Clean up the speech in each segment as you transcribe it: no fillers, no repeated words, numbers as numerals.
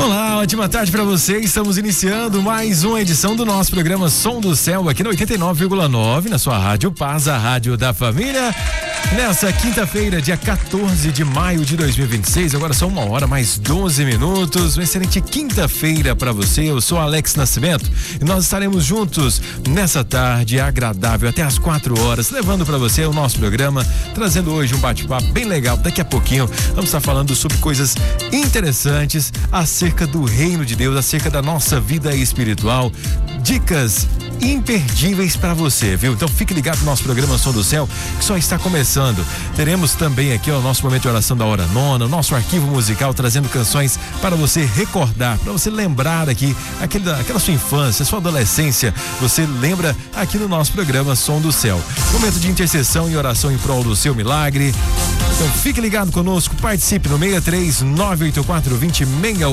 Olá, ótima tarde para você. Estamos iniciando mais uma edição do nosso programa Som do Céu aqui no 89,9 na sua Rádio Paz, a rádio da família. Nessa quinta-feira, dia 14 de maio de 2026, agora são 1h mais 12 minutos. Uma excelente quinta-feira para você. Eu sou Alex Nascimento e nós estaremos juntos nessa tarde agradável até às 4 horas, levando para você o nosso programa, trazendo hoje um bate-papo bem legal. Daqui a pouquinho vamos estar falando sobre coisas interessantes acerca do reino de Deus, acerca da nossa vida espiritual, dicas imperdíveis para você, viu? Então fique ligado no nosso programa Som do Céu, que só está começando. Teremos também aqui o nosso momento de oração da hora nona, o nosso arquivo musical trazendo canções para você recordar, para você lembrar aqui aquela sua infância, sua adolescência, você lembra aqui no nosso programa Som do Céu. Momento de intercessão e oração em prol do seu milagre. Então fique ligado conosco, participe no 63 984 20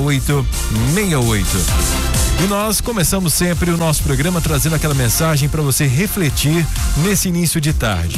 6868. E nós começamos sempre o nosso programa trazendo aquela mensagem para você refletir nesse início de tarde.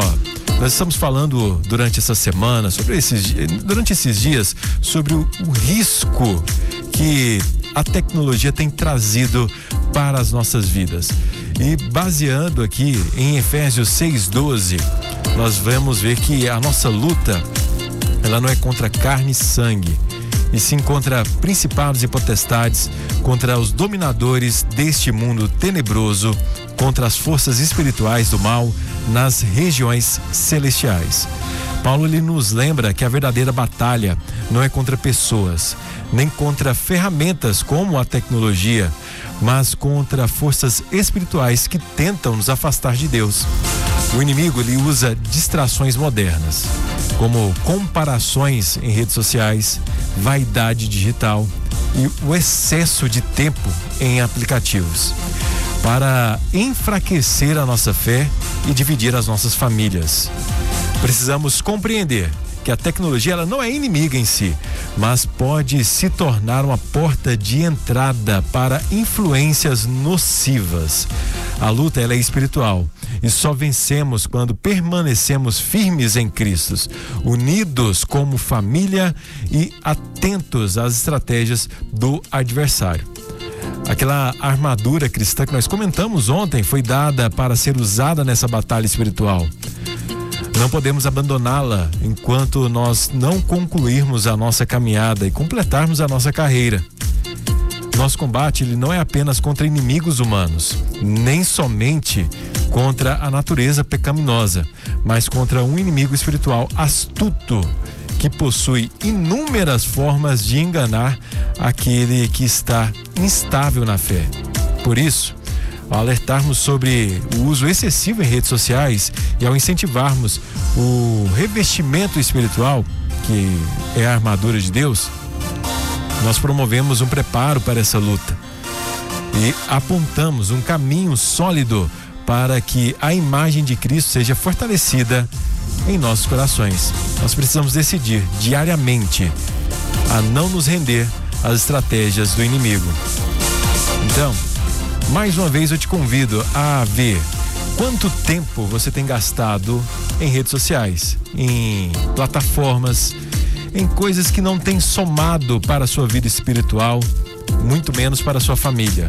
Nós estamos falando durante essa semana, durante esses dias, sobre o risco que a tecnologia tem trazido para as nossas vidas. E baseando aqui em Efésios 6:12, nós vamos ver que a nossa luta, ela não é contra carne e sangue, e sim contra principados e potestades, contra os dominadores deste mundo tenebroso, contra as forças espirituais do mal nas regiões celestiais. Paulo ele nos lembra que a verdadeira batalha não é contra pessoas, nem contra ferramentas como a tecnologia, mas contra forças espirituais que tentam nos afastar de Deus. O inimigo ele usa distrações modernas, como comparações em redes sociais, vaidade digital e o excesso de tempo em aplicativos, para enfraquecer a nossa fé e dividir as nossas famílias. Precisamos compreender que a tecnologia ela não é inimiga em si, mas pode se tornar uma porta de entrada para influências nocivas. A luta ela é espiritual e só vencemos quando permanecemos firmes em Cristo, unidos como família e atentos às estratégias do adversário. Aquela armadura cristã que nós comentamos ontem foi dada para ser usada nessa batalha espiritual. Não podemos abandoná-la enquanto nós não concluirmos a nossa caminhada e completarmos a nossa carreira. Nosso combate ele não é apenas contra inimigos humanos, nem somente contra a natureza pecaminosa, mas contra um inimigo espiritual astuto que possui inúmeras formas de enganar aquele que está instável na fé. Por isso, ao alertarmos sobre o uso excessivo em redes sociais e ao incentivarmos o revestimento espiritual, que é a armadura de Deus, nós promovemos um preparo para essa luta e apontamos um caminho sólido para que a imagem de Cristo seja fortalecida em nossos corações. Nós precisamos decidir diariamente a não nos render às estratégias do inimigo. Então, mais uma vez eu te convido a ver quanto tempo você tem gastado em redes sociais, em plataformas, em coisas que não têm somado para a sua vida espiritual, muito menos para a sua família.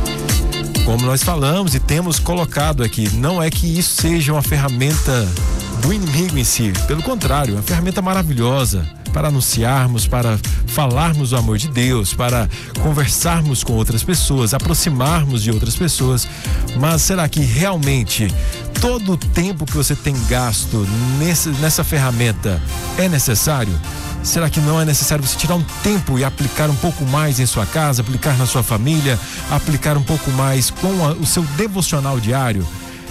Como nós falamos e temos colocado aqui, não é que isso seja uma ferramenta do inimigo em si, pelo contrário, é uma ferramenta maravilhosa para anunciarmos, para falarmos do amor de Deus, para conversarmos com outras pessoas, aproximarmos de outras pessoas. Mas será que realmente todo o tempo que você tem gasto nessa ferramenta é necessário? Será que não é necessário você tirar um tempo e aplicar um pouco mais em sua casa, aplicar na sua família, aplicar um pouco mais com o seu devocional diário?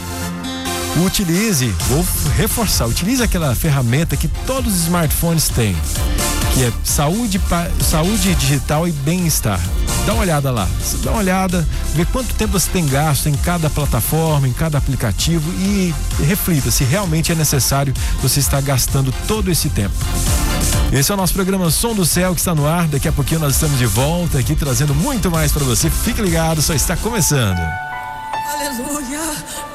Vou reforçar, utilize aquela ferramenta que todos os smartphones têm, que é saúde digital e bem-estar. Dá uma olhada lá, vê quanto tempo você tem gasto em cada plataforma, em cada aplicativo e reflita se realmente é necessário você estar gastando todo esse tempo. Esse é o nosso programa Som do Céu que está no ar. Daqui a pouquinho nós estamos de volta aqui trazendo muito mais para você. Fique ligado, só está começando. Aleluia.